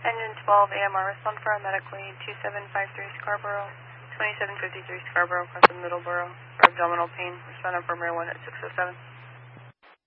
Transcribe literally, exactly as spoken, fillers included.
Engine twelve A M R, respond for a medically two seven five three Scarborough, twenty-seven fifty-three Scarborough, across the Middleborough, for abdominal pain. Respond for marijuana at six oh seven.